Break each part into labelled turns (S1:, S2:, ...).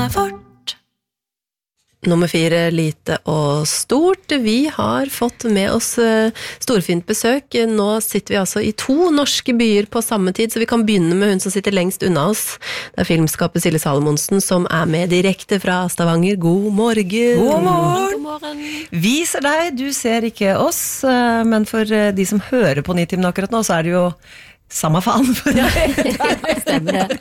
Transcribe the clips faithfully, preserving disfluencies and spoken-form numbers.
S1: Nummer fire, lite og stort. Vi har fått med oss storfint besøk. Nå sitter vi altså i to norske byer på samme tid, så vi kan begynne med hun som sitter lengst unna oss. Det er filmskaper Silje Salomonsen som er med direkte fra Stavanger. God morgen!
S2: God morgen!
S3: God morgen.
S2: Vi ser deg, du ser ikke oss, men for de som hører på Nitimen akkurat nå, så er det jo samme faen for deg.
S3: Stemmer det.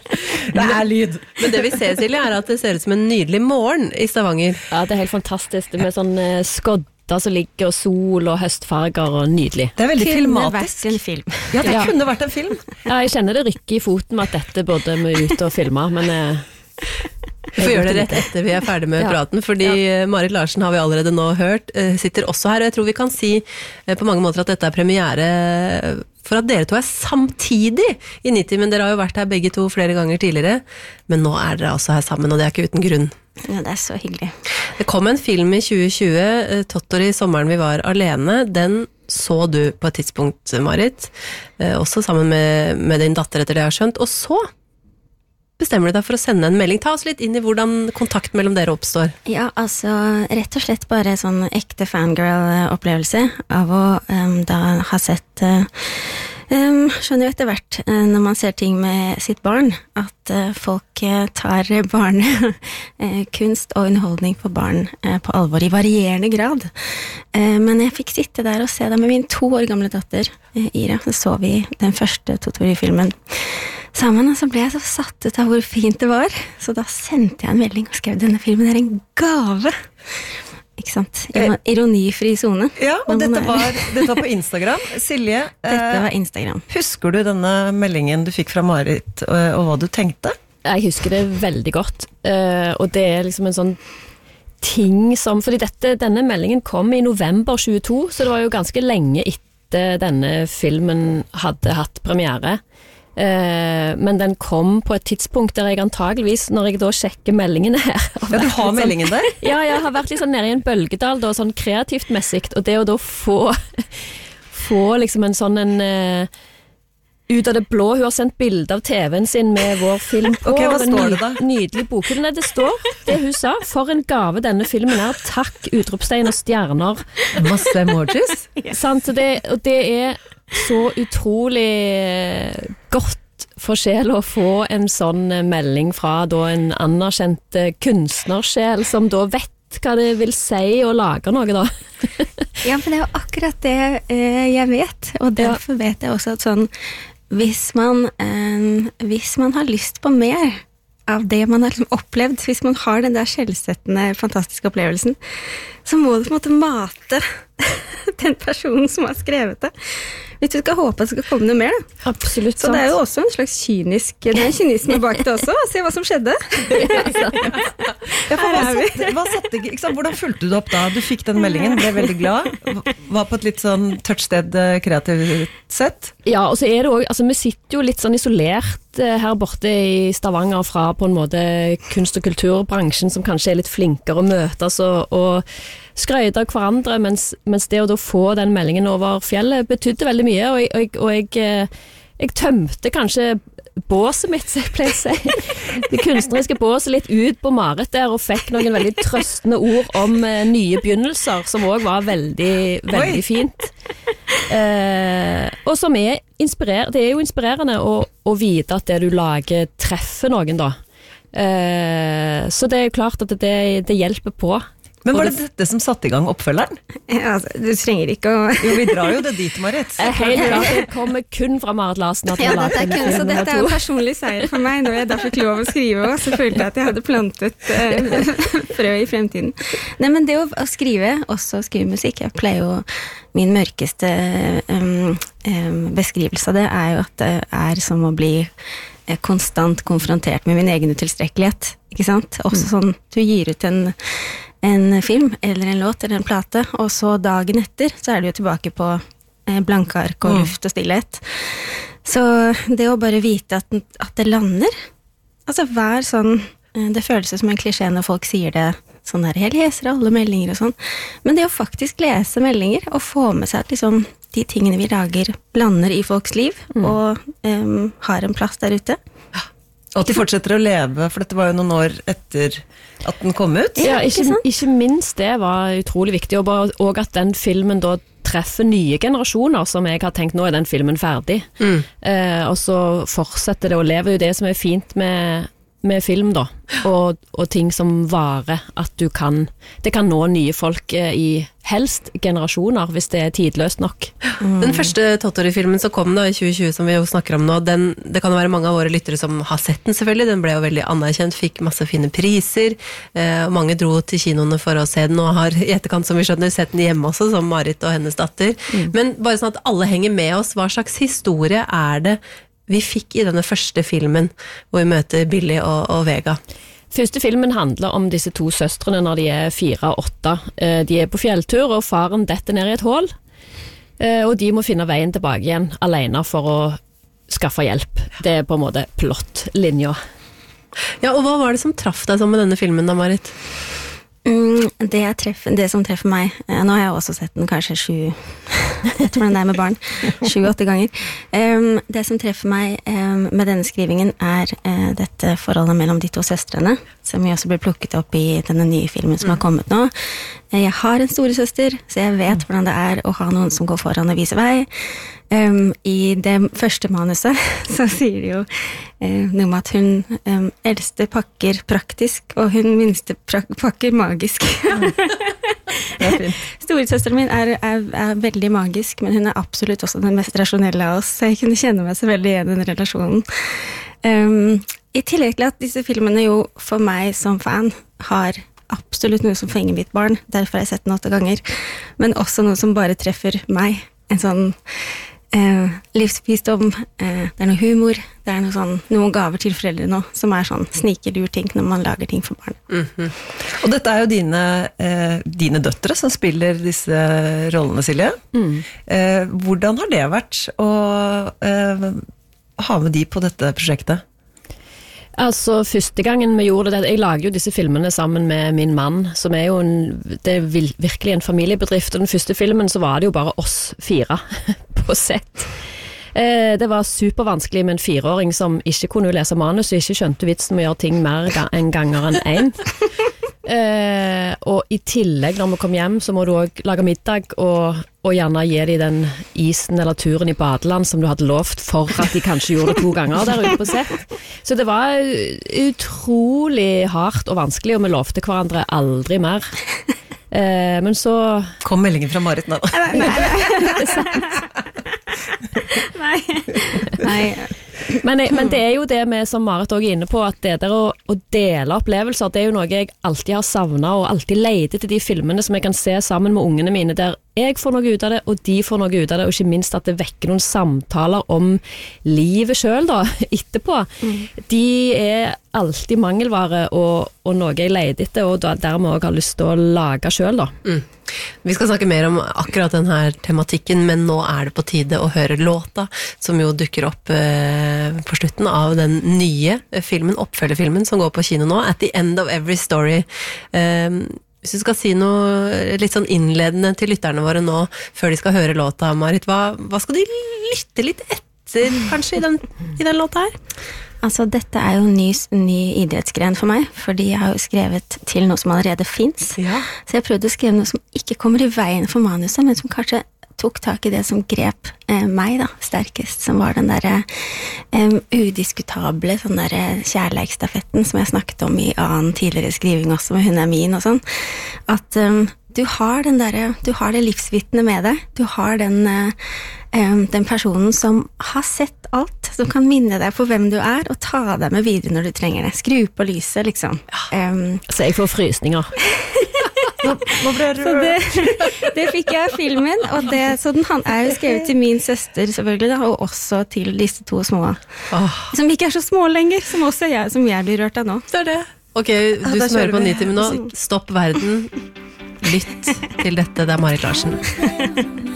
S2: Det er lyd.
S1: Men det vi ser, Silje, er at det ser ut som en nydelig morgen i Stavanger.
S3: Ja, det er helt fantastisk. Det med sånn eh, skodder som ligger, og sol og høstfarger, og nydelig.
S2: Det er veldig
S4: kunne
S2: filmatisk.
S4: vært en film.
S2: Ja, det
S3: Ja.
S2: kunne vært en film.
S3: Ja, jeg kjenner det rykker i foten med at dette burde vi ut og filme, men eh,
S1: Vi får gjøre det rett etter vi er ferdig med
S3: Ja.
S1: praten, fordi
S3: Ja.
S1: Marit Larsen har vi allerede nå hørt, eh, sitter også her, og jeg tror vi kan si eh, på mange måter at dette er premiere for at dere to er samtidig i Nitimen. Dere har jo vært her begge to flere ganger tidligere, men nå er dere altså her sammen, og det er ikke uten grunn.
S4: Ja, det er så hyggelig.
S1: Det kom en film i tjue tjue, eh, Tottori, sommeren vi var alene. Den så du på et tidspunkt, Marit, eh, også sammen med, med din datter etter det jeg har skjønt, og så bestemmer du deg for å sende en melding. Ta oss litt inn i hvordan kontakt mellom dere oppstår.
S4: Ja, altså rett og slett bare sånn ekte fangirl-opplevelse av å um, da ha sett uh, um, skjønner jo etter hvert uh, når man ser ting med sitt barn, at uh, folk uh, tar barne uh, kunst og underholdning for barn uh, på alvor i varierende grad. Uh, men jeg fikk sitte der og se det med min to år gamle datter, uh, Ira. Så så vi den første Tottori-filmen sammen, og så ble jeg så satt ut av hvor fint det var. Så da sendte jeg en melding og skrev denne filmen er en gave. Ikke sant? Ironifri zone.
S2: Ja, og
S4: Men
S2: dette
S4: man er-
S2: var, dette var på Instagram. Silje,
S4: Dette
S2: eh,
S4: var Instagram.
S2: husker du denne meldingen du fikk fra Marit, og, og hva du tenkte?
S3: jeg husker det veldig godt. Eh, og det er liksom en sånn ting som, fordi dette, denne meldingen kom i november tjueto, så det var jo ganske lenge etter denne filmen hadde hatt premiere. Uh, men den kom på et tidspunkt der jeg antageligvis, når jeg da sjekker meldingene her
S2: Ja, du har meldingen der?
S3: ja, jeg har vært litt sånn nede i en bølgedal da, sånn kreativt messigt, og det å da få få liksom en sånn en uh, ut av det blå, hun har sendt bilde av T V-en sin med vår film på.
S2: Ok, hva
S3: og en
S2: står det da?
S3: Nydelig bokhylle. Nei, det står det hun sa, for en gave denne filmen er, takk, utropstegn og stjerner.
S2: Masse emojis?
S3: Sant, så det, og det er så utrolig godt for sjel å få en sånn melding fra da en anerkjent kunstnersjel som da vet hva det vil si å lage noe da.
S4: Ja, for det er jo akkurat det eh, jeg vet, og derfor vet jeg også at sånn, hvis man, eh, hvis man har lyst på mer av det man har liksom opplevd, hvis man har den der skjellsettende, fantastiske opplevelsen, så må du på en måte mate den personen som har skrevet det. Hvis du skal håpe at det skal komme noe mer, da.
S3: Absolutt
S4: Så det er jo også en slags kynisk, det er en kynisme bak det også. Se hva som skjedde.
S2: Ja, for hva satte, hva satte, ikke sant? Hvordan fulgte du opp da? Du fikk den meldingen, ble veldig glad, var på et litt sånn touchsted kreativt sett.
S3: Ja, og så er det også, altså vi sitter jo litt sånn isolert eh, her borte i Stavanger fra på en måte kunst- og kulturbransjen som kanskje er litt flinkere å møtes og, og skrøyte av hverandre, mens, mens det å da få den meldingen over fjellet betydde veldig mye, og jeg, og jeg, og jeg, eh, jeg tømte kanskje båset mitt, så jeg pleier å si, det kunstneriske båset litt ut på Marit der, og fikk noen veldig trøstende ord om eh, nye begynnelser, som også var veldig, veldig fint. Eh, og som er inspirer, det er jo inspirerende å, å vite at det du lager treffer noen da. Eh, så det er jo klart at det, det hjelper på.
S2: Men var det dette som satte i gang oppfølgeren?
S4: Ja, altså, du trenger ikke å...
S2: Jo, vi drar jo det dit, Marit.
S3: Jeg er helt klart, det kommer kun fra Marit Larsen at vi
S4: Ja,
S3: har
S4: dette er
S3: laget
S4: kun,
S3: denne
S4: så
S3: filmen
S4: dette er
S3: her
S4: jo
S3: to.
S4: personlig seier for meg, når jeg da fikk lov å skrive også, så følte jeg at jeg hadde plantet eh, frø i fremtiden. Nei, men det å, å skrive, også skrive musikk, jeg pleier jo, min mørkeste um, um, beskrivelse av det er jo at det er som å bli eh, konstant konfrontert med min egen utilstrekkelighet, ikke sant? Også sånn, du gir ut en en film, eller en låt, eller en plate, og så dagen etter, så er du jo tilbake på eh, blanke ark og luft og stillhet. Så det å bare vite at, at det lander, altså hver sånn, eh, det føles som en klisjé når folk sier det, sånn der, jeg leser alle meldinger og sånn, men det å faktisk lese meldinger, og få med seg at liksom, de tingene vi lager, lander i folks liv, mm. og um, har en plass der ute,
S2: Og at de fortsetter å leve, for dette var jo noen år etter at den kom ut.
S3: Ja, ikke, ikke minst det var utrolig viktig, og, bare, og at den filmen da treffer nye generasjoner, som jeg har tenkt, nå er den filmen ferdig. Mm. Eh, og så fortsetter det å leve, det som er fint med, med film da, og, og ting som varer, at du kan, det kan nå nye folk i helst generasjoner, hvis det er tidløst nok.
S1: Mm. Den første Tottori-filmen som kom da i tjue tjue, som vi jo snakker om nå, den, det kan jo være mange av våre lyttere som har sett den selvfølgelig, den ble jo veldig anerkjent, fikk masse fine priser, eh, og mange dro til kinoene for å se den, og har i etterkant, som vi skjønner, sett den hjemme også, som Marit og hennes datter. Mm. Men bare sånn at alle henger med oss, hva slags historie er det vi fikk i denne første filmen, hvor vi møter Billy og, og Vega?
S3: Første filmen handler om disse to søstrene når de er fire og åtte. De er på fjelltur, og faren detter ned i et hål, og de må finne veien tilbake igjen alene for å skaffe hjelp. Det er på en måte plott-linja.
S1: Ja, og hva var det som traff deg sånn med denne filmen da, Marit?
S4: Mm, det, treffer, det som treffer meg, nå har jeg også sett den kanskje sju, vet hvordan det er med barn, sju-åtte ganger. Um, det som treffer meg um, med denne skrivingen er uh, dette forholdet mellom de to søstrene, som jo også blir plukket opp i denne nye filmen som har kommet nå. Jeg har en storesøster, så jeg vet hvordan det er å ha noen som går foran og viser vei. Um, I det første manuset så sier de jo um, noe om at hun um, eldste pakker praktisk, og hun minste prak- pakker magisk. Det er fint. Storesøsteren min er, er, er veldig magisk, men hun er absolutt også den mest rasjonelle av oss, så jeg kunne kjenne meg så veldig igjen i den relasjonen. Um, I tillegg til at disse filmene jo for meg som fan har absolutt noe som fenger mitt barn, derfor har jeg sett den åtte ganger, men også noe som bare treffer meg, en sånn Eh, livsvisdom, eh, det er noe humor, det er noe sånn, noen gaver til foreldre nå, som er sånn snikelur ting når man lager ting for barn.
S2: Mm-hmm. Og dette er jo dine, eh, dine døtre som spiller disse rollene, Silje. Mm. Eh, hvordan har det vært å eh, ha med de på dette prosjektet?
S3: Altså, første gangen vi gjorde det, jeg lager jo disse filmene sammen med min mann, som er jo en, det er virkelig en familiebedrift, og den første filmen så var det jo bare oss fire på sett. Eh, det var supervanskelig med en fireåring som ikke kunne lese manus, og ikke skjønte vitsen med å gjøre ting mer enn ganger enn en. Eh, og i tillegg når vi kom hjem så må du også lage middag og, og gjerne gi dem den isen eller turen i badeland som du hadde lovt for at de kanskje gjorde det to ganger der ute på sett. Så det var utrolig hardt og vanskelig, og vi lovte hverandre aldri mer. Eh, men så
S2: kom meldingen fra Marit nå.
S4: Nei, nei, nei. Nei. Nei.
S3: Men, men det er jo det med, som Marit også er inne på, at det der å, å dele opplevelser, det er jo noe jeg alltid har savnet, og alltid leter til de filmene som jeg kan se sammen med ungene mine, der jeg får noe ut av det, og de får noe ut av det, og ikke minst at det vekker noen samtaler om livet selv da, etterpå. Mm. De er alltid mangelvare, og, og noe jeg leter etter, og dermed også har lyst til å lage selv da.
S1: Mm. Vi skal snakke mer om akkurat denne tematikken, men nå er det på tide å høre låta, som jo dukker opp eh, på slutten av den nye filmen, oppfølgerfilmen, som går på kino nå, At the End of Every Story. Eh, hvis du skal si noe litt sånn innledende til lytterne våre nå, før de skal høre låta, Marit, hva, hva skal de lytte litt etter, kanskje, i den, i den låta her?
S4: Altså, dette er jo en ny, ny idrettsgren for meg, fordi jeg har jo skrevet til noe som allerede finnes. Ja. Så jeg prøvde å skrive noe som ikke kommer i veien for manuset, men som kanskje tok tak i det som grep eh, meg da, sterkest, som var den der eh, udiskutable sånn der kjærleiksstafetten som jeg snakket om i annen tidligere skriving også, med Hun er min og sånn. At um, du har den der, du har det livsvitnet med deg, du har den, uh, den personen som har sett alt, som kan minne deg på hvem du er, og ta deg med videre når du trenger det. Skru på lyset, liksom. Um,
S3: Så jeg får frysninger.
S2: Nå, nå ble
S4: så det, det fikk jeg av filmen, og det, så den er jo skrevet til min søster selvfølgelig, da, og også til disse to små, oh. som ikke er så små lenger, som også jeg, som jeg blir rørt av nå.
S1: Det er det. Ok, du ja, som hører på Nitimen nå, stopp verden, lytt til dette, det er Marit Larsen.